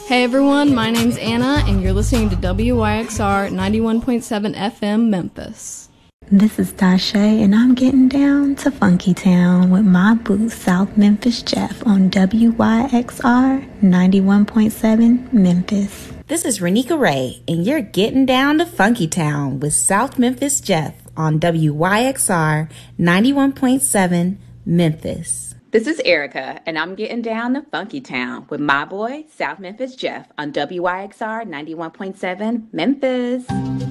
Hey everyone, my name's Anna, and you're listening to WYXR 91.7 FM Memphis. This is Tasha, and I'm getting down to Funky Town with my boo, South Memphis Jeff, on WYXR 91.7 Memphis. This is Renika Ray, and you're getting down to Funky Town with South Memphis Jeff on WYXR 91.7 Memphis. This is Erica, and I'm getting down to Funky Town with my boy, South Memphis Jeff, on WYXR 91.7 Memphis.